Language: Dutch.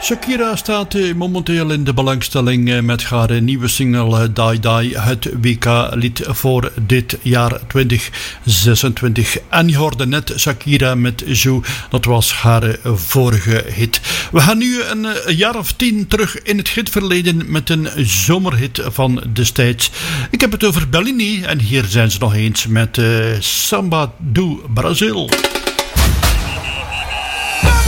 Shakira staat momenteel in de belangstelling met haar nieuwe single Die Die, het WK-lied voor dit jaar 2026. En je hoorde net Shakira met Jou, dat was haar vorige hit. We gaan nu een jaar of 10 terug in het hitverleden met een zomerhit van destijds. Ik heb het over Bellini en hier zijn ze nog eens met Samba do Brasil.